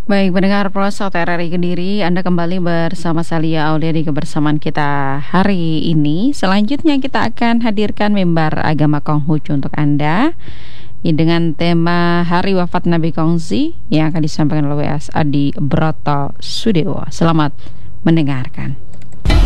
Baik, pendengar pelosok TRRI Kediri, Anda kembali bersama Salia Aulia di kebersamaan kita hari ini. Selanjutnya kita akan hadirkan mimbar agama Konghucu untuk Anda dengan tema Hari Wafat Nabi Kongzi yang akan disampaikan oleh WS Adi Broto Sudewo. Selamat mendengarkan.